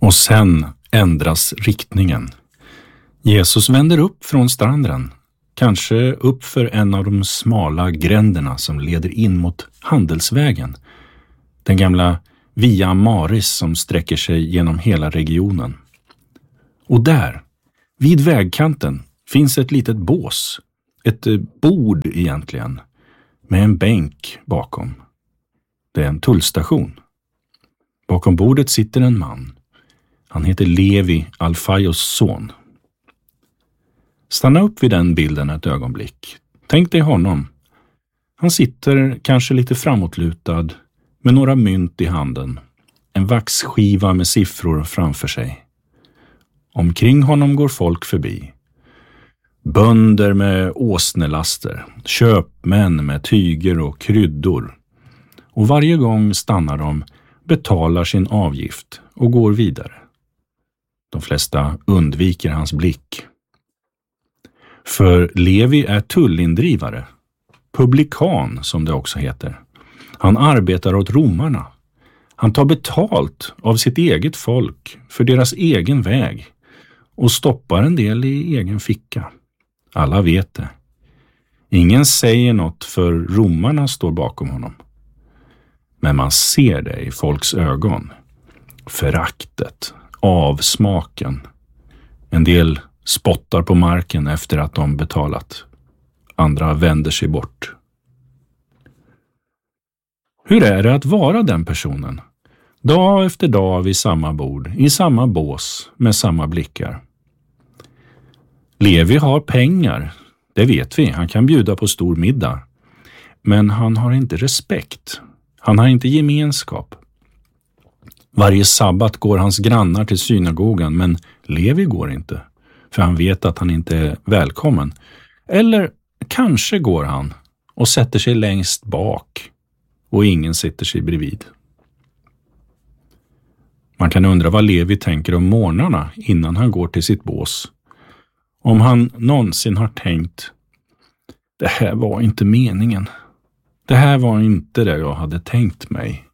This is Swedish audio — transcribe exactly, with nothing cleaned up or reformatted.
Och sen ändras riktningen. Jesus vänder upp från stranden, kanske upp för en av de smala gränderna som leder in mot handelsvägen. Den gamla Via Maris som sträcker sig genom hela regionen. Och där, vid vägkanten, finns ett litet bås. Ett bord egentligen, med en bänk bakom. Det är en tullstation. Bakom bordet sitter en man. Han heter Levi, Alfaios son. Stanna upp vid den bilden ett ögonblick. Tänk dig honom. Han sitter kanske lite framåtlutad med några mynt i handen. En vaxskiva med siffror framför sig. Omkring honom går folk förbi. Bönder med åsnelaster, köpmän med tyger och kryddor. Och varje gång stannar de, betalar sin avgift och går vidare. De flesta undviker hans blick. För Levi är tullindrivare, publikan som det också heter. Han arbetar åt romarna. Han tar betalt av sitt eget folk för deras egen väg och stoppar en del i egen ficka. Alla vet det. Ingen säger något för romarna står bakom honom. Men man ser det i folks ögon. Föraktet, avsmaken. En del spottar på marken efter att de betalat. Andra vänder sig bort. Hur är det att vara den personen? Dag efter dag vid samma bord, i samma bås, med samma blickar. Levi har pengar, det vet vi. Han kan bjuda på stor middag. Men han har inte respekt. Han har inte gemenskap. Varje sabbat går hans grannar till synagogan, men Levi går inte. För han vet att han inte är välkommen. Eller kanske går han och sätter sig längst bak och ingen sitter sig bredvid. Man kan undra vad Levi tänker om morgnarna innan han går till sitt bås. Om han någonsin har tänkt, det här var inte meningen. Det här var inte det jag hade tänkt mig.